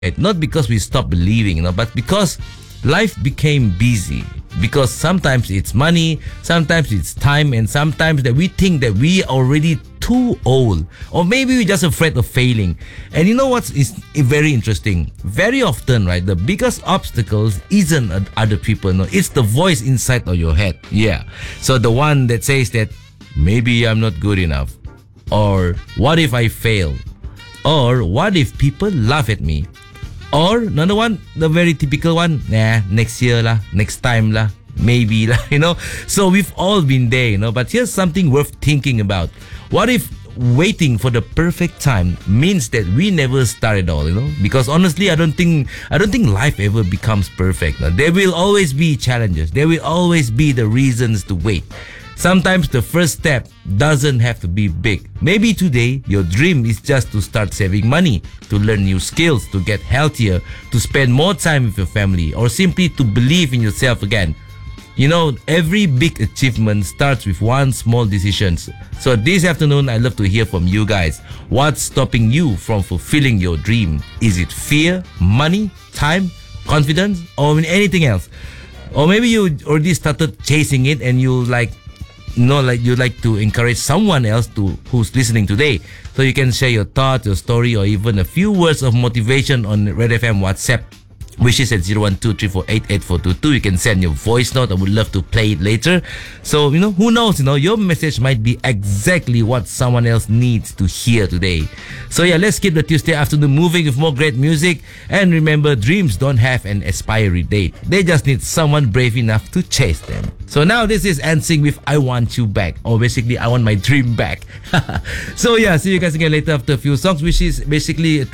Not because we stopped believing, but because life became busy. Because sometimes it's money, sometimes it's time, and sometimes that we think that we are already too old, or maybe we're just afraid of failing. And you know what's is very interesting? Very often, right, the biggest obstacles isn't other people, no, it's the voice inside of your head. Yeah. So the one that says that maybe I'm not good enough, or what if I fail, or what if people laugh at me. Or another one, the very typical one, next year lah, next time lah, maybe lah, So we've all been there, but here's something worth thinking about. What if waiting for the perfect time means that we never start at all, Because honestly, I don't think life ever becomes perfect. There will always be challenges. There will always be the reasons to wait. Sometimes the first step doesn't have to be big. Maybe today, your dream is just to start saving money, to learn new skills, to get healthier, to spend more time with your family, or simply to believe in yourself again. Every big achievement starts with one small decision. So this afternoon, I'd love to hear from you guys. What's stopping you from fulfilling your dream? Is it fear, money, time, confidence, or anything else? Or maybe you already started chasing it and you you like to encourage someone else who's listening today. So you can share your thoughts, your story, or even a few words of motivation on Red FM WhatsApp, which is at 01234888422. You can send your voice note. I would love to play it later. So, who knows, your message might be exactly what someone else needs to hear today. So yeah, let's keep the Tuesday afternoon moving with more great music. And remember, dreams don't have an expiry date. They just need someone brave enough to chase them. So now this is NSYNC with I Want You Back. Or basically, I want my dream back. So yeah, see you guys again later after a few songs, which is basically at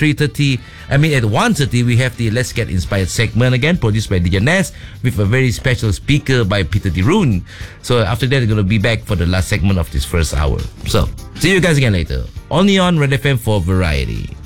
1:30 we have the Let's Get Inspired segment again, produced by DJ Ness, with a very special speaker by Peter DeRoon. So after that, we're going to be back for the last segment of this first hour. So see you guys again later. Only on Red FM for Variety.